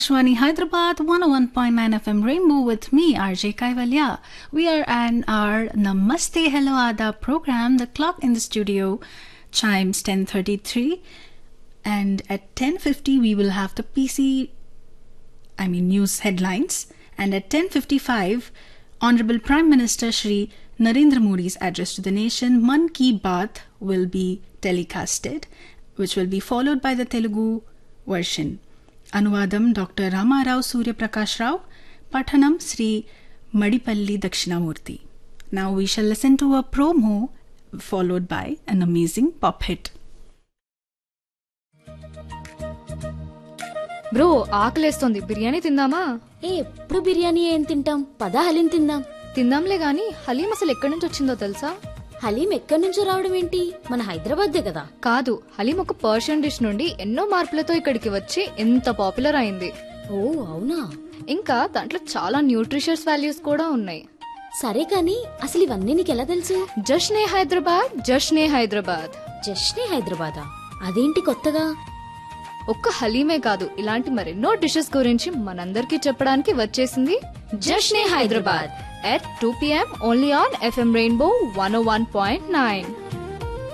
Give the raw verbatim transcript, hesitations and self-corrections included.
Shwani Hyderabad one oh one point nine F M Rainbow with me, R J Kaivalya. We are an our Namaste Hello Ada program. The clock in the studio chimes ten thirty-three, and at ten fifty we will have the P C, I mean news headlines, and at ten fifty-five, Honorable Prime Minister Shri Narendra Modi's address to the nation, Man Ki Baat, will be telecasted, which will be followed by the Telugu version. Anuvadam Doctor Ramarao Surya Prakash Rao, Pathanam Sri Madipalli Dakshinamurthy. Now we shall listen to a promo followed by an amazing pop hit. Bro ఆకలేస్తోంది, biryani తిందామా? ఏ ఎప్పుడు బిర్యానీ ఏం తింటాం, పద హలీం తిందాం. తిందాంలే గాని హలీం అసలు ఎక్కడి నుంచి వచ్చిందో తెలుసా? హలీం ఎక్కడి నుంచో రావడం ఏంటి, మన హైదరాబాద్దే కదా. కాదు, హలీం ఒక పర్షియన్ డిష్ నుండి ఎన్నో మార్పులతో ఇక్కడికి వచ్చి ఎంత పాపులర్ అయింది. ఓ అవునా? ఇంకా దాంట్లో చాలా న్యూట్రిషియస్ వాల్యూస్ కూడా ఉన్నాయి. సరే కానీ అసలు ఇవన్నీ నీకెలా తెలుసు? జష్నే హైదరాబాద్, జష్నే హైదరాబాద్. జష్నే హైదరాబాదా? అదేంటి కొత్తగా? ఒక్క హలీమే కాదు, ఇలాంటి మరెన్నో డిషెస్ గురించి మనందరికీ చెప్పడానికి వచ్చేసింది జష్నే Hyderabad at two p m only on F M Rainbow one oh one point nine.